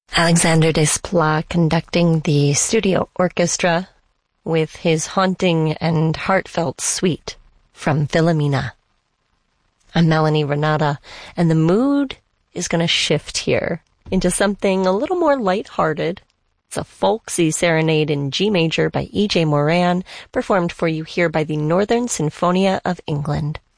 Alexander Desplat conducting the studio orchestra with his haunting and heartfelt suite from Philomena. I'm Melanie Renata, and the mood is going to shift here into something a little more lighthearted. It's a folksy serenade in G major by E.J. Moran, performed for you here by the Northern Sinfonia of England.